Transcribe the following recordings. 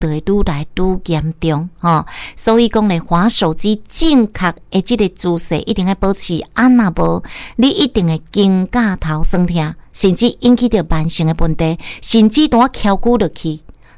就会愈来愈严重所以讲咧，滑手机正确的这个姿势一定要保持，若无你一定会肩胛头酸痛，甚至引起到慢性的问题，甚至当翘久落去。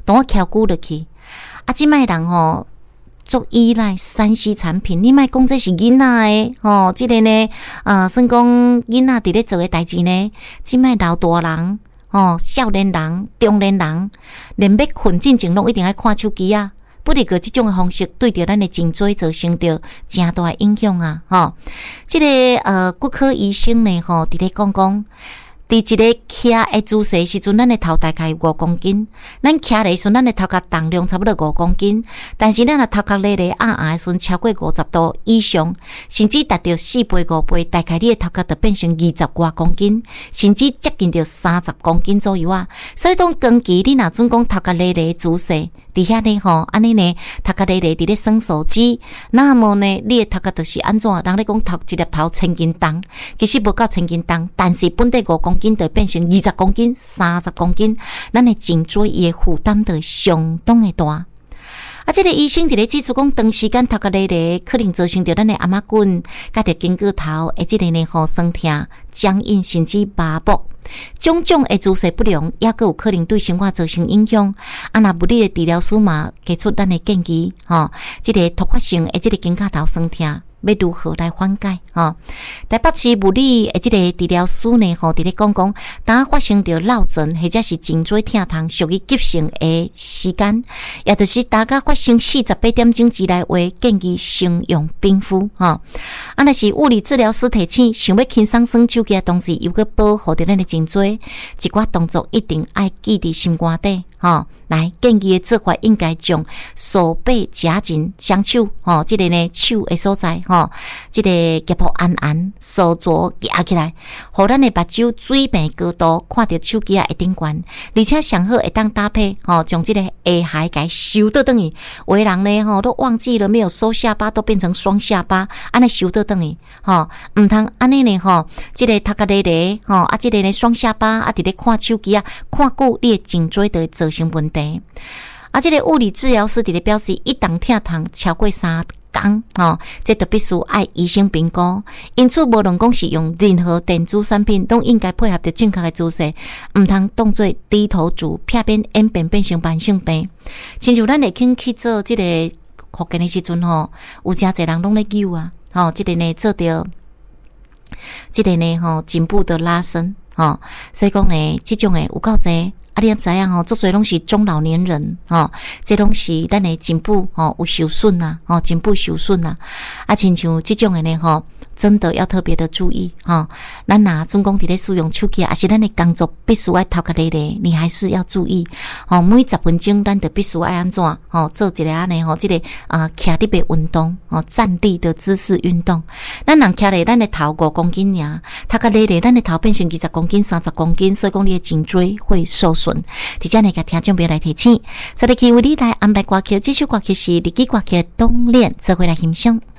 即摆人足依赖3C 产品，你莫讲这是囡仔的这个呢算讲囡仔伫咧做的代志呢，即摆老大人少年人、中年人，连要困进前拢一定要看手机啊！不离个这种的方式，对着咱的颈椎造成着真大的影响啊！这个骨科医生呢伫咧讲，伫一个徛的姿势时阵，咱的头大概有5公斤，咱徛的时阵，咱的头壳重量差不多5公斤，但是咱的头壳咧的时阵超过50度以上，甚至达到4倍5倍，大概你的头壳就变成20多公斤，甚至接近到30公斤左右啊！所以讲根据你若准讲头壳咧的姿势，伫遐呢安尼呢，头壳咧伫咧耍手机，那么呢，你的头壳就是安怎？人咧讲头一粒头1000斤重，其实无到1000斤重，但是本地5公斤就变成20公斤、30公斤，咱的颈椎伊的负担就相当的大。这个医生伫咧指出讲，长时间头壳咧可能造成着咱的阿妈棍、甲着肩胛头，这个呢酸痛、僵硬，甚至麻木。种种的姿势不良，也佫有可能对生活造成影响。若物理的治疗师嘛，给出咱的建议这个突发性的这个肩胛头酸痛，要如何来缓解台北市物理的这个治疗师呢伫咧讲，当发生着落枕或者是颈椎疼痛属于急性的时间，也就是大家发生48点钟之内话，建议先用冰敷若是物理治疗师提醒，想要轻松耍手机的同时，又搁保护着咱的颈椎，一寡动作一定要记伫心肝底来建议的做法，应该将手背夹紧，双手这个呢手的所在这个脚部按手镯夹起来，互咱的目睭水平高度看到手机会顶悬，而且上好会当搭配将这个下颌给收倒转去。有的人呢都忘记了没有收下巴，都变成双下巴，安尼收倒转去唔通安尼呢这个头壳咧这个呢双下巴伫咧看手机看久，你的颈椎就会造成问题。这个物理治疗师伫咧表示，一旦疼痛超过3天这就必须爱医生评估。因此，无论讲是用任何电子产品，都应该配合着正确的姿势，唔通当做低头族，偏变演变成慢性病。亲像咱会去做这个复健的时阵有真侪人拢咧救这个呢做着这个呢颈部的拉伸所以讲呢，这种的有够侪。你也知影足侪拢是中老年人这拢是咱的颈部有受损颈部受损亲像这种的呢真的要特别的注意咱若总讲伫咧使用手机，还是咱的工作必须要头壳咧你还是要注意每10分钟咱就必须要安怎做一个安尼这个徛立的运动站立的姿势运动。咱人徛咧咱的头5公斤尔，头壳咧咱的头变成20公斤、30公斤，所以讲你的颈椎会受损。伫遮呢，甲听众朋友来提醒，所以为你来安排歌曲，这首歌曲是日记歌曲《冬恋》，做回来欣赏。